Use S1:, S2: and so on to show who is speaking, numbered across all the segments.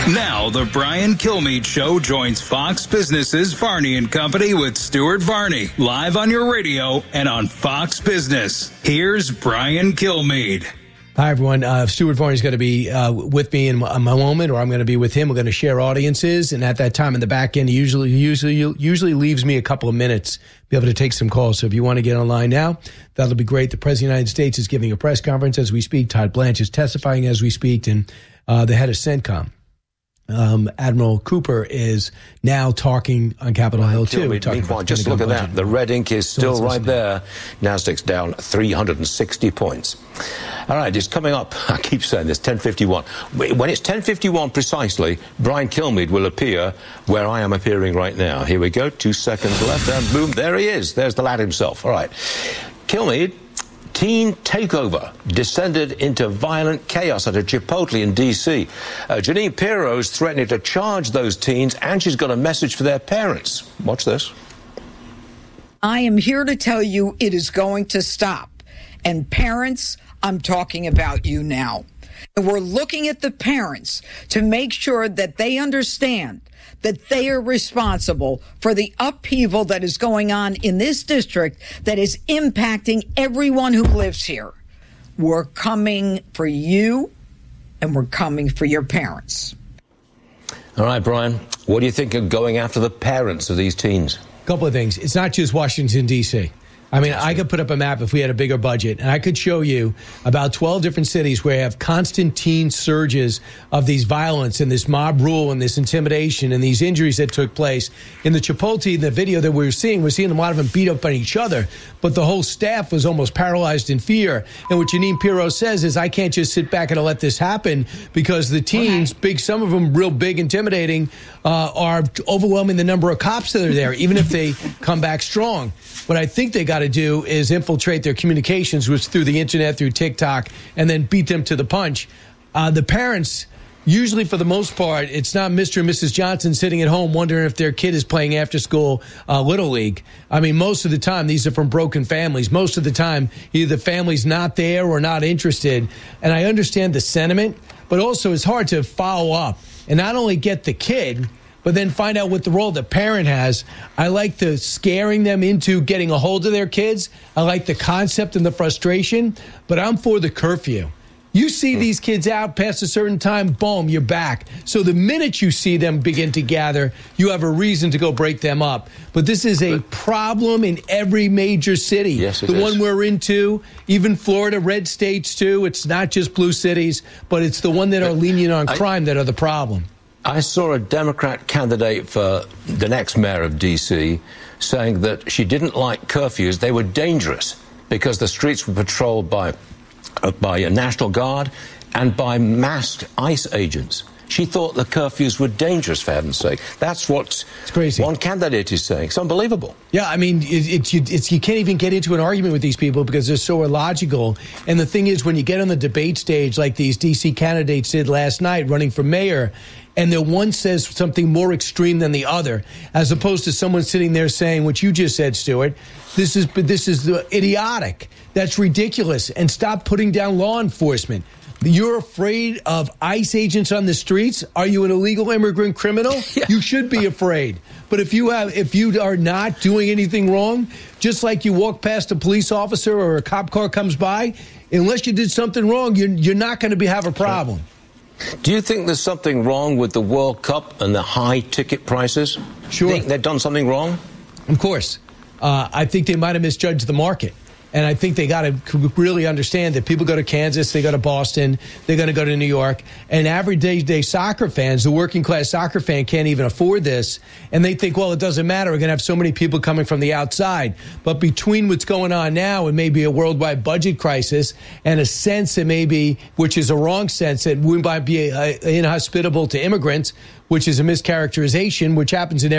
S1: Now, the Brian Kilmeade Show joins Fox Business's Varney and Company with Stuart Varney, live on your radio and on Fox Business. Here's Brian Kilmeade.
S2: Hi, everyone. Stuart Varney's going to be with me in a moment, or I'm going to be with him. We're going to share audiences, and at that time in the back end, he usually leaves me a couple of minutes to be able to take some calls. So if you want to get online now, that'll be great. The President of the United States is giving a press conference as we speak. Todd Blanche is testifying as we speak, and the head of CENTCOM, Admiral Cooper, is now talking on Capitol Hill, too.
S3: Meanwhile, just look at that. The red ink is still right there. Nasdaq's down 360 points. All right, it's coming up. I keep saying this, 10:51. When it's 10:51 precisely, Brian Kilmeade will appear where I am appearing right now. Here we go. 2 seconds left, and boom, there he is. There's the lad himself. All right. Kilmeade, teen takeover descended into violent chaos at a Chipotle in D.C. Jeanine Pirro's threatening to charge those teens, and she's got a message for their parents. Watch this.
S4: I am here to tell you it is going to stop. And parents, I'm talking about you now. And we're looking at the parents to make sure that they understand that they are responsible for the upheaval that is going on in this district that is impacting everyone who lives here. We're coming for you, and we're coming for your parents.
S3: All right, Brian, what do you think of going after the parents of these teens?
S2: A couple of things. It's not just Washington, D.C. I mean, I could put up a map if we had a bigger budget, and I could show you about 12 different cities where you have constant teen surges of these violence and this mob rule and this intimidation and these injuries that took place. In the Chipotle, the video that we're seeing a lot of them beat up on each other, but the whole staff was almost paralyzed in fear. And what Jeanine Pirro says is, I can't just sit back and let this happen, because the teens, some of them real big, intimidating, are overwhelming the number of cops that are there, even if they come back strong. What I think they got to do is infiltrate their communications, which through the internet, through TikTok, and then beat them to the punch. The parents, usually for the most part, it's not Mr. and Mrs. Johnson sitting at home wondering if their kid is playing after school Little League. I mean, most of the time, these are from broken families. Most of the time, either the family's not there or not interested. And I understand the sentiment, but also it's hard to follow up and not only get the kid, but then find out what the role the parent has. I like the scaring them into getting a hold of their kids. I like the concept and the frustration, but I'm for the curfew. You see these kids out past a certain time, boom, you're back. So the minute you see them begin to gather, you have a reason to go break them up. But this is a problem in every major city.
S3: Yes, it
S2: is. The one
S3: is.
S2: we're into, even Florida, red states too. It's not just blue cities, but it's the one that are lenient on crime that are the problem.
S3: I saw a Democrat candidate for the next mayor of D.C. saying that she didn't like curfews. They were dangerous because the streets were patrolled by a National Guard and by masked ICE agents. She thought the curfews were dangerous, for heaven's sake. That's what one candidate is saying. It's unbelievable.
S2: Yeah, I mean, you can't even get into an argument with these people because they're so illogical. And the thing is, when you get on the debate stage like these D.C. candidates did last night running for mayor, and the one says something more extreme than the other, as opposed to someone sitting there saying what you just said, Stuart, this is idiotic. That's ridiculous. And stop putting down law enforcement. You're afraid of ICE agents on the streets? Are you an illegal immigrant criminal? Yeah. You should be afraid. But if you are not doing anything wrong, just like you walk past a police officer or a cop car comes by, unless you did something wrong, you're not going to have a problem.
S3: Do you think there's something wrong with the World Cup and the high ticket prices?
S2: Sure.
S3: Think they've done something wrong?
S2: Of course. I think they might have misjudged the market. And I think they got to really understand that people go to Kansas, they go to Boston, they're going to go to New York. And everyday soccer fans, the working class soccer fan, can't even afford this. And they think, well, it doesn't matter. We're going to have so many people coming from the outside. But between what's going on now and maybe a worldwide budget crisis and a sense that maybe, which is a wrong sense, that we might be inhospitable to immigrants, which is a mischaracterization, which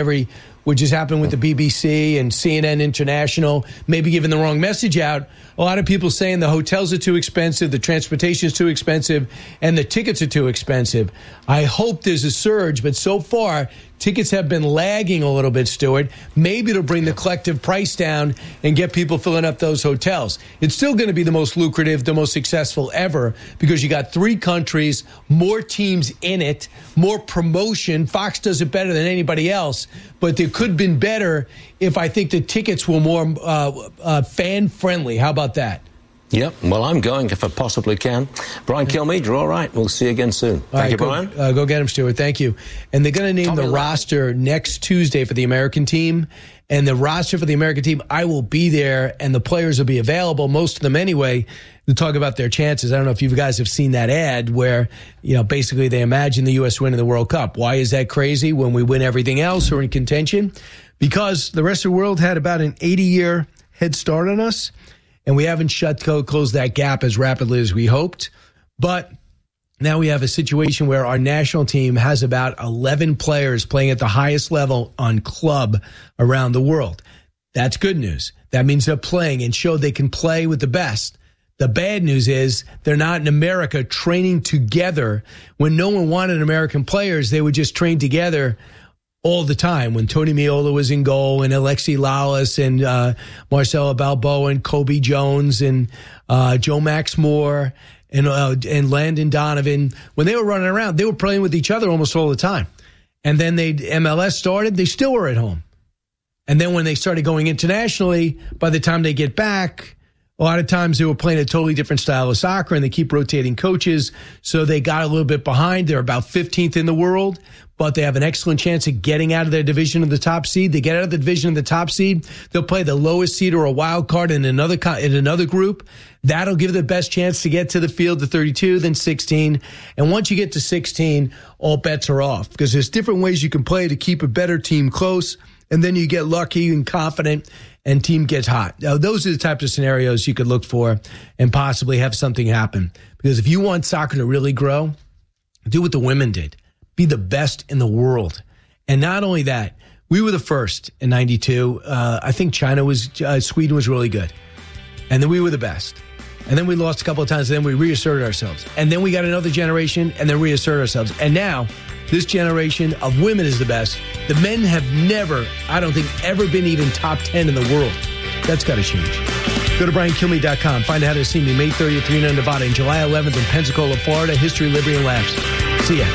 S2: has happened with the BBC and CNN International, maybe giving the wrong message out. A lot of people saying the hotels are too expensive, the transportation is too expensive, and the tickets are too expensive. I hope there's a surge, but so far, tickets have been lagging a little bit, Stuart. Maybe it'll bring the collective price down and get people filling up those hotels. It's still going to be the most lucrative, the most successful ever, because you got 3 countries, more teams in it, more promotion. Fox does it better than anybody else, but they could have been better if I think the tickets were more fan-friendly. How about that?
S3: Yep. Well, I'm going if I possibly can. Brian Kilmeade, you're all right. We'll see you again soon. Thank you, Brian.
S2: Go get him, Stuart. Thank you. And they're going to name the roster next Tuesday for the American team. And the roster for the American team, I will be there, and the players will be available, most of them anyway, to talk about their chances. I don't know if you guys have seen that ad where, basically they imagine the U.S. winning the World Cup. Why is that crazy when we win everything else or in contention? Because the rest of the world had about an 80-year head start on us. And we haven't closed that gap as rapidly as we hoped. But now we have a situation where our national team has about 11 players playing at the highest level on club around the world. That's good news. That means they're playing and show they can play with the best. The bad news is they're not in America training together. When no one wanted American players, they would just train together all the time. When Tony Meola was in goal, and Alexi Lalas, and Marcelo Balboa, and Kobe Jones, and Joe Max Moore, and Landon Donovan, when they were running around, they were playing with each other almost all the time. And then MLS started, they still were at home. And then when they started going internationally, by the time they get back, a lot of times they were playing a totally different style of soccer, and they keep rotating coaches, so they got a little bit behind. They're about 15th in the world, but they have an excellent chance of getting out of their division of the top seed. They get out of the division of the top seed, they'll play the lowest seed or a wild card in another group. That'll give the best chance to get to the field to 32, then 16. And once you get to 16, all bets are off, because there's different ways you can play to keep a better team close, and then you get lucky and confident, and team gets hot. Now, those are the types of scenarios you could look for and possibly have something happen. Because if you want soccer to really grow, do what the women did. Be the best in the world. And not only that, we were the first in 92. I think Sweden was really good. And then we were the best. And then we lost a couple of times, and then we reasserted ourselves. And then we got another generation, and then reasserted ourselves. And now, this generation of women is the best. The men have never, I don't think, ever been even top 10 in the world. That's got to change. Go to BrianKilmeade.com. Find out how to see me May 30th, Reno, Nevada, and July 11th in Pensacola, Florida. History, Liberty, and Laughs. See ya.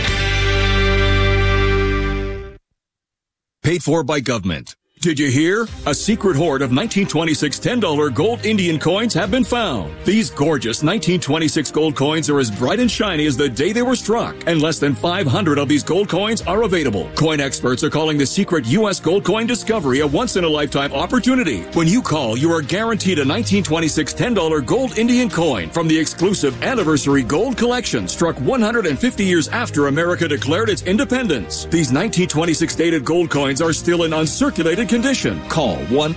S5: Paid for by government. Did you hear? A secret hoard of 1926 $10 gold Indian coins have been found. These gorgeous 1926 gold coins are as bright and shiny as the day they were struck, and less than 500 of these gold coins are available. Coin experts are calling the secret U.S. gold coin discovery a once-in-a-lifetime opportunity. When you call, you are guaranteed a 1926 $10 gold Indian coin from the exclusive Anniversary Gold Collection, struck 150 years after America declared its independence. These 1926 dated gold coins are still in uncirculated condition. Call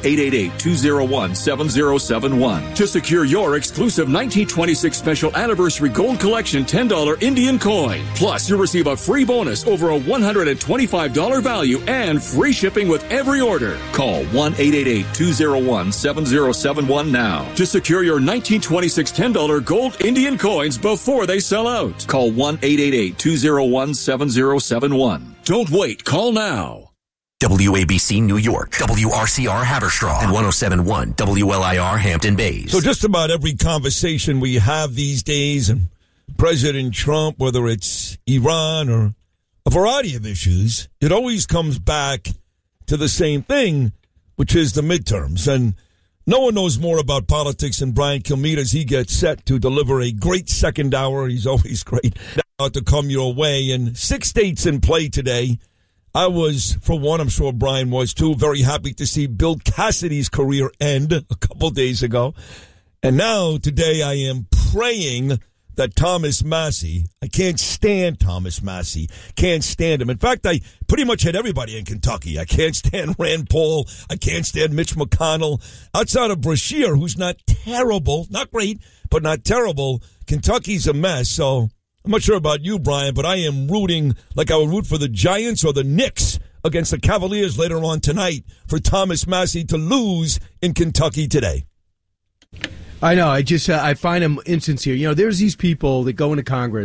S5: 1-888-201-7071 to secure your exclusive 1926 Special Anniversary Gold Collection $10 Indian coin. Plus, you'll receive a free bonus over a $125 value and free shipping with every order. Call 1-888-201-7071 now to secure your 1926 $10 gold Indian coins before they sell out. Call 1-888-201-7071. Don't wait. Call now.
S6: WABC New York, WRCR Haverstraw, and 107.1 WLIR Hampton Bays.
S7: So just about every conversation we have these days, and President Trump, whether it's Iran or a variety of issues, it always comes back to the same thing, which is the midterms. And no one knows more about politics than Brian Kilmeade as he gets set to deliver a great second hour. He's always great to come your way. And 6 states in play today. I was, for one, I'm sure Brian was too, very happy to see Bill Cassidy's career end a couple days ago. And now, today, I am praying that Thomas Massie, I can't stand Thomas Massie, can't stand him. In fact, I pretty much had everybody in Kentucky. I can't stand Rand Paul. I can't stand Mitch McConnell. Outside of Brashear, who's not terrible, not great, but not terrible, Kentucky's a mess, so I'm not sure about you, Brian, but I am rooting like I would root for the Giants or the Knicks against the Cavaliers later on tonight for Thomas Massie to lose in Kentucky today.
S2: I know. I find them insincere. There's these people that go into Congress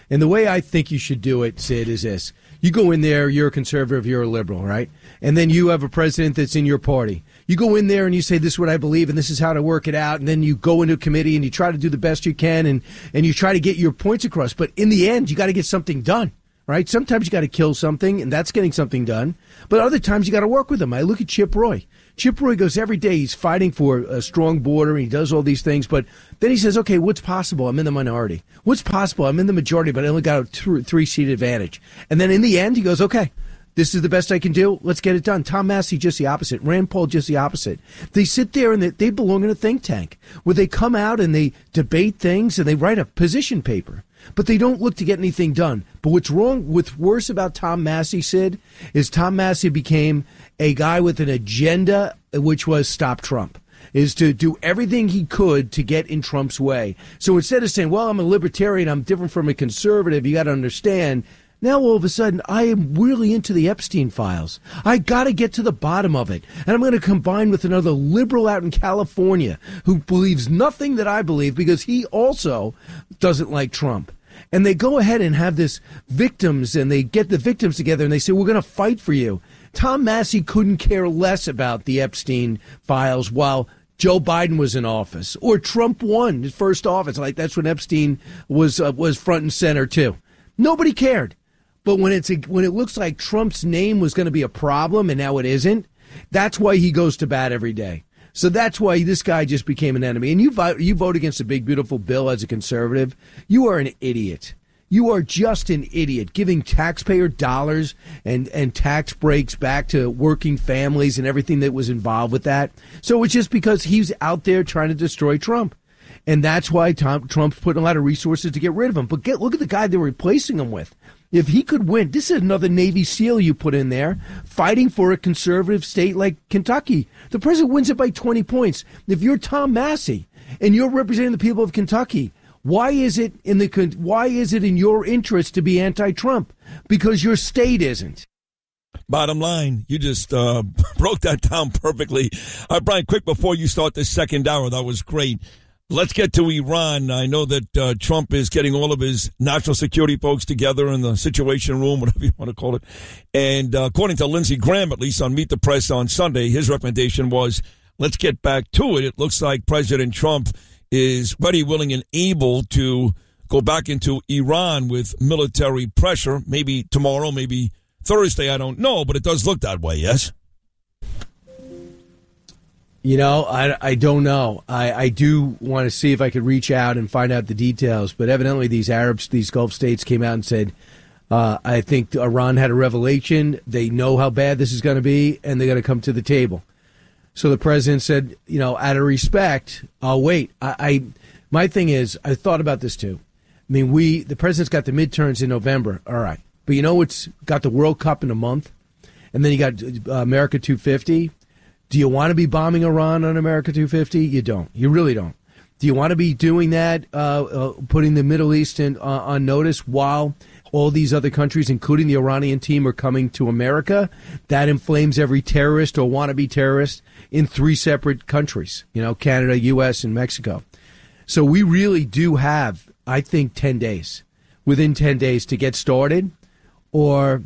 S2: And the way I think you should do it, Sid, is this. You go in there, you're a conservative, you're a liberal, right? And then you have a president that's in your party. You go in there and you say, this is what I believe and this is how to work it out. And then you go into a committee and you try to do the best you can and you try to get your points across. But in the end, you got to get something done, right? Sometimes you got to kill something, and that's getting something done. But other times you got to work with them. I look at Chip Roy. Chip Roy goes every day. He's fighting for a strong border. He does all these things. But then he says, okay, what's possible? I'm in the minority. What's possible? I'm in the majority, but I only got a 3-seat advantage. And then in the end, he goes, okay, this is the best I can do. Let's get it done. Tom Massey, just the opposite. Rand Paul, just the opposite. They sit there and they belong in a think tank where they come out and they debate things and they write a position paper. But they don't look to get anything done. But what's worse about Tom Massey, Sid, is Tom Massey became a guy with an agenda, which was stop Trump, is to do everything he could to get in Trump's way. So instead of saying, well, I'm a libertarian, I'm different from a conservative, you got to understand, now all of a sudden I am really into the Epstein files. I got to get to the bottom of it. And I'm going to combine with another liberal out in California who believes nothing that I believe because he also doesn't like Trump. And they go ahead and have this victims, and they get the victims together, and they say, we're going to fight for you. Tom Massey couldn't care less about the Epstein files while Joe Biden was in office, or Trump won his first office. Like, that's when Epstein was front and center, too. Nobody cared. But when it looks like Trump's name was going to be a problem, and now it isn't, that's why he goes to bat every day. So that's why this guy just became an enemy. And you vote against a big, beautiful bill as a conservative. You are an idiot. You are just an idiot, giving taxpayer dollars and tax breaks back to working families and everything that was involved with that. So it's just because he's out there trying to destroy Trump. And that's why Trump's putting a lot of resources to get rid of him. But look at the guy they're replacing him with. If he could win, this is another Navy SEAL you put in there, fighting for a conservative state like Kentucky. The president wins it by 20 points. If you're Tom Massey and you're representing the people of Kentucky, why is it in your interest to be anti-Trump? Because your state isn't.
S7: Bottom line, you just broke that down perfectly. All right, Brian, quick before you start the second hour, that was great. Let's get to Iran. I know that Trump is getting all of his national security folks together in the Situation Room, whatever you want to call it. And according to Lindsey Graham, at least on Meet the Press on Sunday, his recommendation was, let's get back to it. It looks like President Trump is ready, willing, and able to go back into Iran with military pressure. Maybe tomorrow, maybe Thursday, I don't know, but it does look that way, yes?
S2: You know, I don't know. I do want to see if I could reach out and find out the details. But evidently these Gulf states came out and said, I think Iran had a revelation. They know how bad this is going to be, and they're going to come to the table. So the president said, you know, out of respect, I'll wait. My thing is, I thought about this too. I mean, the president's got the midterms in November. All right. But you know, it's got the World Cup in a month, and then you got America 250. Do you want to be bombing Iran on America 250? You don't. You really don't. Do you want to be doing that, putting the Middle East on notice while all these other countries, including the Iranian team, are coming to America? That inflames every terrorist or wannabe terrorist in 3 separate countries, you know, Canada, U.S., and Mexico. So we really do have, I think, 10 days, within 10 days to get started or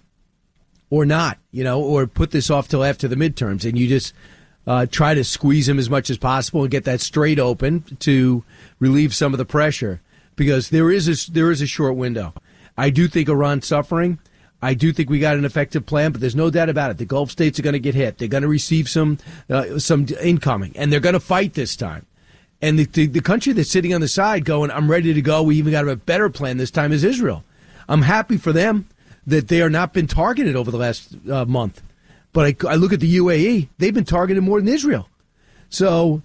S2: not, you know, or put this off till after the midterms, and you just try to squeeze them as much as possible and get that straight open to relieve some of the pressure, because there is a short window. I do think Iran's suffering. I do think we got an effective plan, but there's no doubt about it. The Gulf states are going to get hit. They're going to receive some incoming, and they're going to fight this time. And the country that's sitting on the side going, I'm ready to go, we even got a better plan this time, is Israel. I'm happy for them that they are not been targeted over the last month. But I look at the UAE, they've been targeted more than Israel. So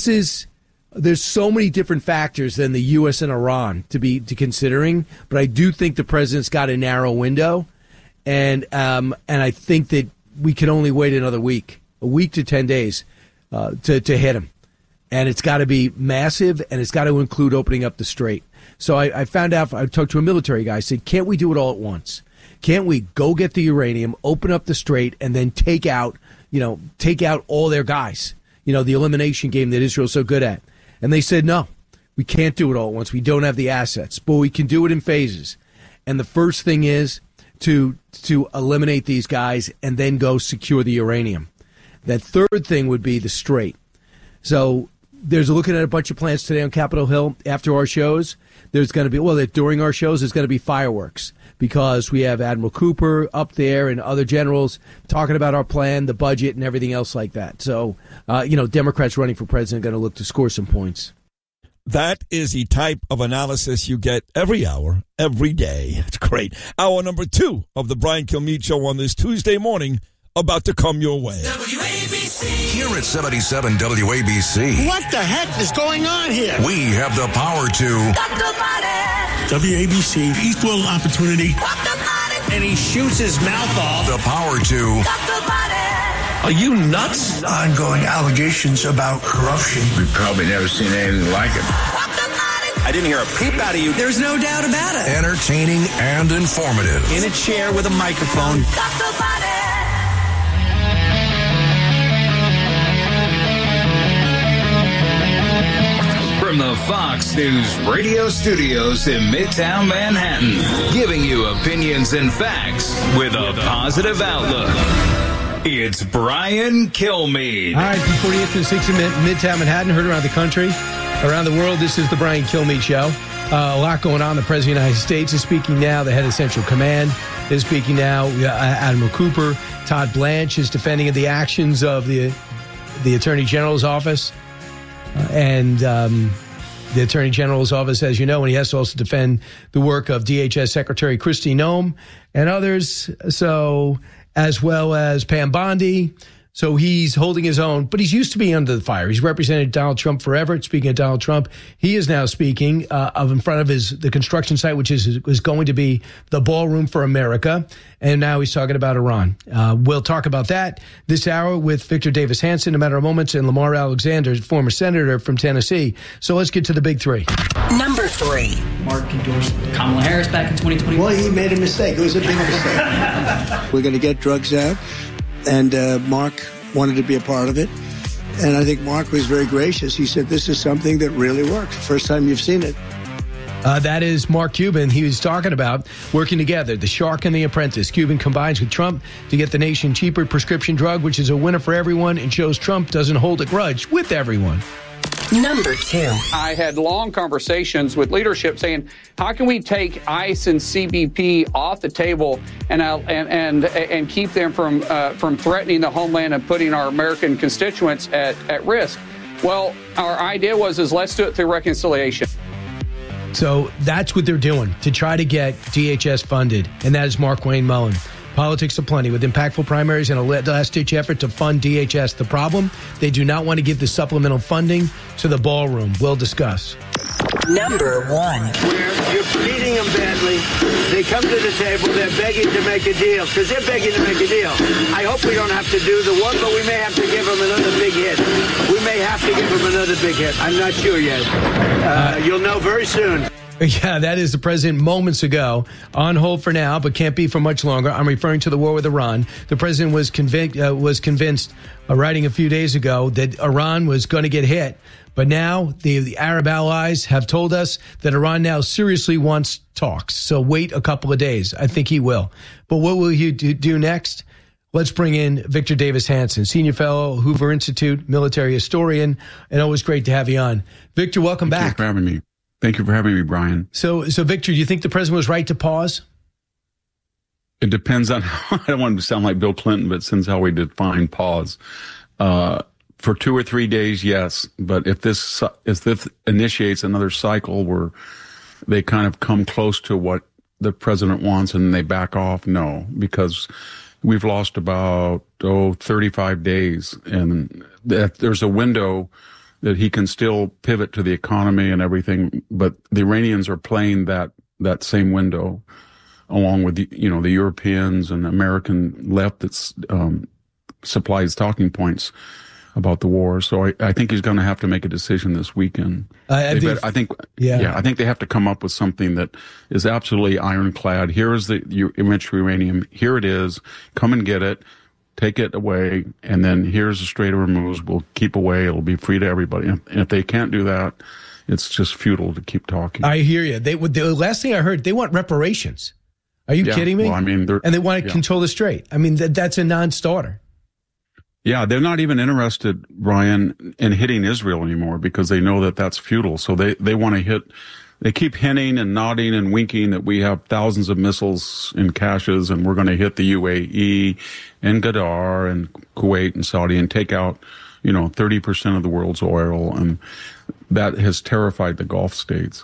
S2: there's so many different factors than the U.S. and Iran to considering. But I do think the president's got a narrow window. And I think that we can only wait another week, a week to 10 days to hit him. And it's got to be massive, and it's got to include opening up the strait. So I found out, I talked to a military guy, I said, can't we do it all at once? Can't we go get the uranium, open up the strait, and then take out all their guys, you know, the elimination game that Israel's so good at? And they said, no, we can't do it all at once. We don't have the assets, but we can do it in phases. And the first thing is to eliminate these guys and then go secure the uranium. That third thing would be the Strait. So there's looking at a bunch of plans today on Capitol Hill after our shows. There's going to be, during our shows, there's going to be fireworks because we have Admiral Cooper up there and other generals talking about our plan, the budget, and everything else like that. So, Democrats running for president are going to look to score some points.
S7: That is the type of analysis you get every hour, every day. It's great. Hour number 2 of the Brian Kilmeade Show on this Tuesday morning about to come your way.
S6: WABC. Here at 77 WABC.
S8: What the heck is going on here?
S6: We have the power to...
S8: WABC, equal opportunity.
S9: And he shoots his mouth off.
S6: The power to...
S9: Are you nuts?
S8: Ongoing allegations about corruption.
S10: We've probably never seen anything like it.
S9: I didn't hear a peep out of you. There's no doubt about it.
S6: Entertaining and informative.
S9: In a chair with a microphone.
S1: From the Fox News radio studios in Midtown Manhattan, giving you opinions and facts with a positive outlook. It's Brian Kilmeade.
S2: All right, before you get to the 60 Minute Midtown Manhattan, heard around the country, around the world, this is the Brian Kilmeade Show. A lot going on. The President of the United States is speaking now. The head of Central Command is speaking now. Admiral Cooper. Todd Blanche is defending the actions of the Attorney General's office. And the Attorney General's office, as you know, and he has to also defend the work of DHS Secretary Kristi Noem and others. So, as well as Pam Bondi. So he's holding his own, but he's used to being under the fire. He's represented Donald Trump forever. Speaking of Donald Trump, he is now speaking in front of the construction site, which is going to be the Ballroom for America. And now he's talking about Iran. We'll talk about that this hour with Victor Davis Hanson in a matter of moments and Lamar Alexander, former senator from Tennessee. So let's get to the big 3.
S11: Number 3.
S12: Mark endorsed Kamala Harris back in 2021.
S13: Well, he made a mistake. It was a big mistake. We're going to get drugs out. And Mark wanted to be a part of it. And I think Mark was very gracious. He said, this is something that really works. First time you've seen it.
S2: That is Mark Cuban. He was talking about working together, the Shark and the Apprentice. Cuban combines with Trump to get the nation cheaper prescription drug, which is a winner for everyone and shows Trump doesn't hold a grudge with everyone.
S11: Number 2.
S14: I had long conversations with leadership saying, how can we take ICE and CBP off the table and keep them from threatening the homeland and putting our American constituents at risk? Well, our idea was let's do it through reconciliation.
S2: So that's what they're doing to try to get DHS funded, and that is Mark Wayne Mullen. Politics aplenty with impactful primaries and a last-ditch effort to fund DHS. The problem, they do not want to give the supplemental funding to the Ballroom. We'll discuss.
S11: Number 1.
S15: Where you're treating them badly, they come to the table, they're begging to make a deal, because they're begging to make a deal. I hope we don't have to do the one, but we may have to give them another big hit. We may have to give them another big hit. I'm not sure yet. You'll know very soon.
S2: Yeah, that is the president moments ago. On hold for now, but can't be for much longer. I'm referring to the war with Iran. The president was convinced, writing a few days ago, that Iran was going to get hit. But now the Arab allies have told us that Iran now seriously wants talks. So wait a couple of days. I think he will. But what will he do next? Let's bring in Victor Davis Hanson, senior fellow, Hoover Institute, military historian, and always great to have you on. Victor, welcome back.
S16: Thank you for having me. Thank you for having me, Brian.
S2: So Victor, do you think the president was right to pause?
S16: It depends on I don't want to sound like Bill Clinton, but since how we define pause. For 2 or 3 days, yes. But if this initiates another cycle where they kind of come close to what the president wants and they back off, no, because we've lost about 35 days, and there's a window that he can still pivot to the economy and everything, but the Iranians are playing that same window along with the Europeans and American left that's supplies talking points about the war. So I think he's going to have to make a decision this weekend. I think they have to come up with something that is absolutely ironclad. Here is the enriched uranium. Here it is. Come and get it. Take it away, and then here's the Strait of Hormuz. We'll keep away. It'll be free to everybody. And if they can't do that, it's just futile to keep talking.
S2: I hear you. The last thing I heard, they want reparations. Are you kidding me?
S16: Well, I mean,
S2: and they want to control the strait. I mean, that's a non-starter.
S16: Yeah, they're not even interested, Ryan, in hitting Israel anymore because they know that that's futile. So they want to hit. They keep hinting and nodding and winking that we have thousands of missiles in caches and we're going to hit the UAE and Qatar and Kuwait and Saudi and take out, 30% of the world's oil. And that has terrified the Gulf states.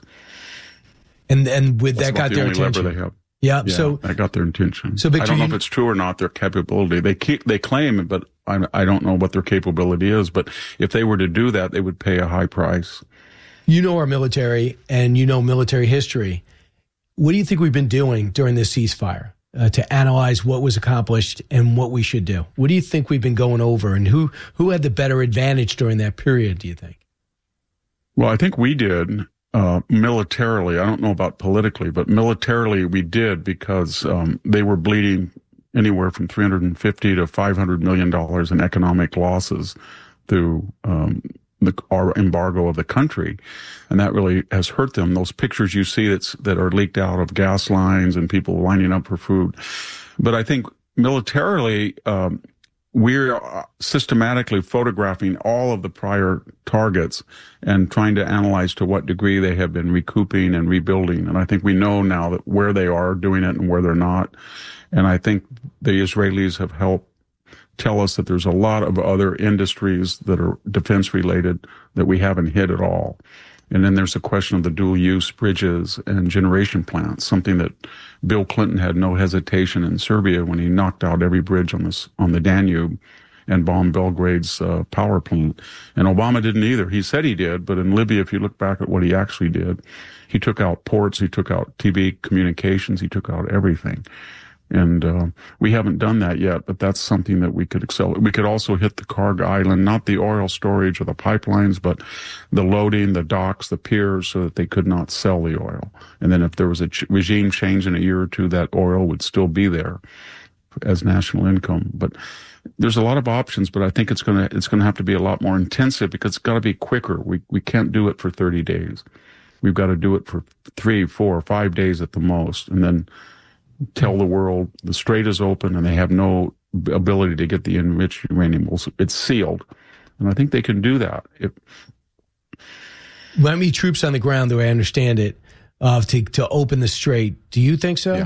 S2: And with that got their attention.
S16: They have.
S2: Yeah,
S16: so that got their attention.
S2: So, Victor,
S16: I don't know if it's true or not, their capability. They claim it, but I don't know what their capability is. But if they were to do that, they would pay a high price.
S2: You know our military and you know military history. What do you think we've been doing during this ceasefire to analyze what was accomplished and what we should do? What do you think we've been going over, and who had the better advantage during that period, do you think?
S16: Well, I think we did militarily. I don't know about politically, but militarily we did because they were bleeding anywhere from $350 to $500 million in economic losses through our embargo of the country, and that really has hurt them. Those pictures you see that are leaked out of gas lines and people lining up for food. But I think militarily, we're systematically photographing all of the prior targets and trying to analyze to what degree they have been recouping and rebuilding. And I think we know now that where they are doing it and where they're not. And I think the Israelis have helped tell us that there's a lot of other industries that are defense related that we haven't hit at all. And then there's the question of the dual use bridges and generation plants, something that Bill Clinton had no hesitation in Serbia when he knocked out every bridge on the Danube and bombed Belgrade's power plant. And Obama didn't either. He said he did, but in Libya, if you look back at what he actually did, he took out ports, he took out TV communications, he took out everything. And we haven't done that yet, but that's something that we could accelerate. We could also hit the cargo island, not the oil storage or the pipelines, but the loading, the docks, the piers, so that they could not sell the oil. And then if there was a regime change in a year or two, that oil would still be there as national income. But there's a lot of options, but I think it's going to have to be a lot more intensive because it's got to be quicker. We can't do it for 30 days. We've got to do it for 3, 4, 5 days at the most, and then tell the world the strait is open and they have no ability to get the enriched uranium. It's sealed. And I think they can do that.
S2: How many troops on the ground, the way I understand it, to open the strait? Do you think so?
S16: Yeah.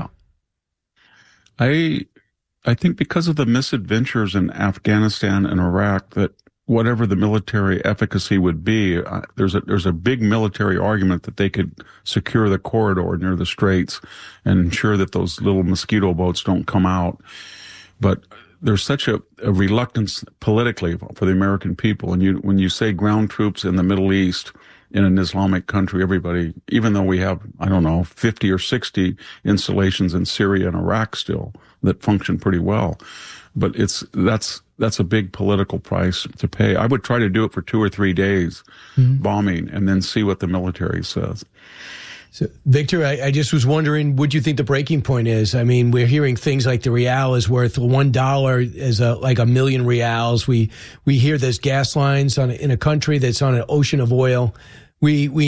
S16: I think because of the misadventures in Afghanistan and Iraq, that whatever the military efficacy would be, there's a big military argument that they could secure the corridor near the straits and ensure that those little mosquito boats don't come out. But there's such a reluctance politically for the American people. And when you say ground troops in the Middle East, in an Islamic country, everybody, even though we have, 50 or 60 installations in Syria and Iraq still that function pretty well. But that's a big political price to pay. I would try to do it for 2 or 3 days, bombing, and then see what the military says.
S2: So, Victor, I just was wondering, what do you think the breaking point is? I mean, we're hearing things like the real is worth $1 is like 1 million reals. We hear there's gas lines in a country that's on an ocean of oil. We